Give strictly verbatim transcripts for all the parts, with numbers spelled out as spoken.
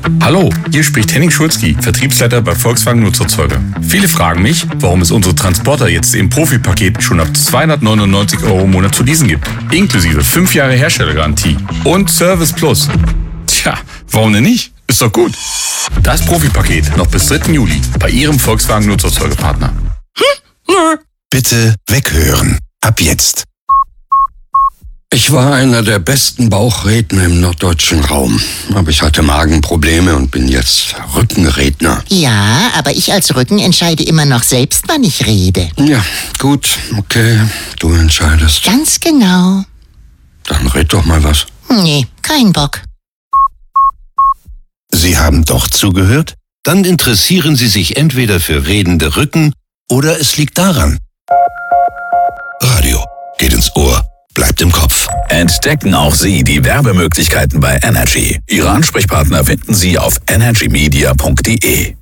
Hallo, hier spricht Henning Schulzki, Vertriebsleiter bei Volkswagen Nutzerzeuge. Viele fragen mich, warum es unsere Transporter jetzt im Profi-Paket schon ab zweihundertneunundneunzig Euro im Monat zu leasen gibt. Inklusive fünf Jahre Herstellergarantie und Service Plus. Tja, warum denn nicht? Ist doch gut. Das Profi-Paket noch bis dritten Juli bei Ihrem Volkswagen Nutzerzeugepartner. Hm? Nö. Bitte weghören. Ab jetzt. Ich war einer der besten Bauchredner im norddeutschen Raum. Aber ich hatte Magenprobleme und bin jetzt Rückenredner. Ja, aber ich als Rücken entscheide immer noch selbst, wann ich rede. Ja, gut, okay, du entscheidest. Ganz genau. Dann red doch mal was. Nee, kein Bock. Sie haben doch zugehört? Dann interessieren Sie sich entweder für redende Rücken oder es liegt daran. Radio geht ins Ohr, bleibt im Kopf. Entdecken auch Sie die Werbemöglichkeiten bei Energy. Ihre Ansprechpartner finden Sie auf energy media punkt de.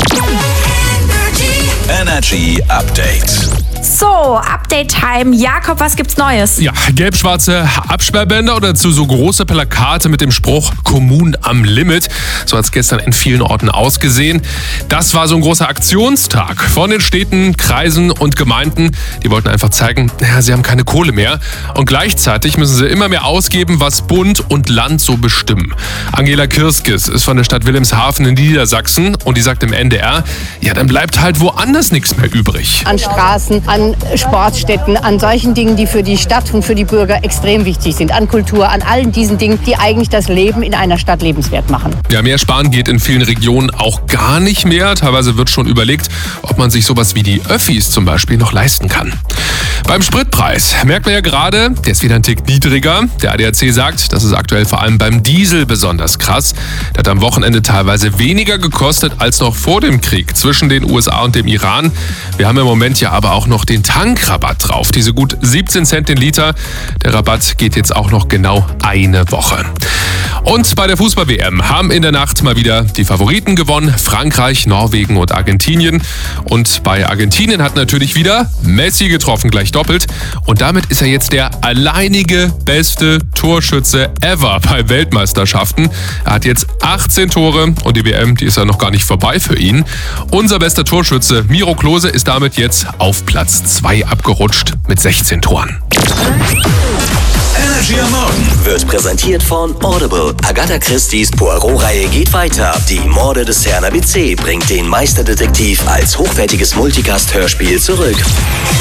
Energy Update. So, Update-Time. Jakob, was gibt's Neues? Ja, gelb-schwarze Absperrbänder oder dazu so große Plakate mit dem Spruch Kommunen am Limit. So hat es gestern in vielen Orten ausgesehen. Das war so ein großer Aktionstag von den Städten, Kreisen und Gemeinden. Die wollten einfach zeigen, naja, sie haben keine Kohle mehr. Und gleichzeitig müssen sie immer mehr ausgeben, was Bund und Land so bestimmen. Angela Kirskis ist von der Stadt Wilhelmshaven in Niedersachsen und die sagt im N D R, ja, dann bleibt halt woanders nichts mehr übrig. An Straßen, an Sportstätten, an solchen Dingen, die für die Stadt und für die Bürger extrem wichtig sind, an Kultur, an allen diesen Dingen, die eigentlich das Leben in einer Stadt lebenswert machen. Ja, mehr sparen geht in vielen Regionen auch gar nicht mehr. Teilweise wird schon überlegt, ob man sich sowas wie die Öffis zum Beispiel noch leisten kann. Beim Spritpreis merkt man ja gerade, der ist wieder ein Tick niedriger. Der A D A C sagt, das ist aktuell vor allem beim Diesel besonders krass. Der hat am Wochenende teilweise weniger gekostet als noch vor dem Krieg zwischen den U S A und dem Iran. Wir haben im Moment ja aber auch noch den Tankrabatt drauf. Diese gut siebzehn Cent den Liter. Der Rabatt geht jetzt auch noch genau eine Woche. Und bei der Fußball-W M haben in der Nacht mal wieder die Favoriten gewonnen. Frankreich, Norwegen und Argentinien. Und bei Argentinien hat natürlich wieder Messi getroffen, gleich doppelt. Und damit ist er jetzt der alleinige beste Torschütze ever bei Weltmeisterschaften. Er hat jetzt achtzehn Tore und die W M, die ist ja noch gar nicht vorbei für ihn. Unser bester Torschütze Miro Klose ist damit jetzt auf Platz zwei abgerutscht mit sechzehn Toren. Energy am Morgen wird präsentiert von Audible. Agatha Christie's Poirot-Reihe geht weiter. Die Morde des Herrn A B C bringt den Meisterdetektiv als hochwertiges Multicast-Hörspiel zurück.